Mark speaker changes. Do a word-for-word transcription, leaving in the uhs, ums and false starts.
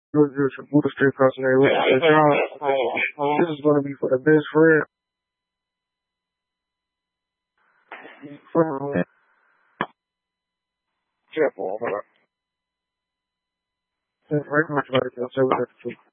Speaker 1: This is going to be for the best friend. Friend. Careful. Very much better to say what that's